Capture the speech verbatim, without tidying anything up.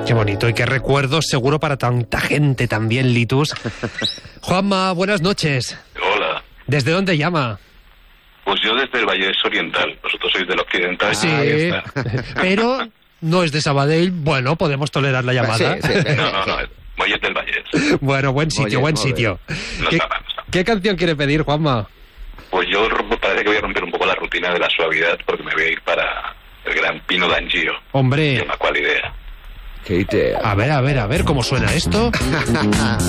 Qué bonito y qué recuerdos seguro para tanta gente también, Litus. Juanma, buenas noches. Hola. ¿Desde dónde llama? Pues yo desde el Vallés Oriental, vosotros sois del Occidental. Sí, pero no es de Sabadell. Bueno, podemos tolerar la llamada. Sí, sí, sí. No, no, no, es Vallés del Vallés. Bueno, buen sitio, Oye, buen muy sitio. No ¿Qué, está mal, no está mal. ¿Qué canción quiere pedir, Juanma? Pues yo parece que voy a romper un poco la rutina de la suavidad porque me voy a ir para el gran Pino D'Angio. Hombre, Se llama ¿Cuál idea? Qué idea. a ver, a ver, a ver cómo suena esto.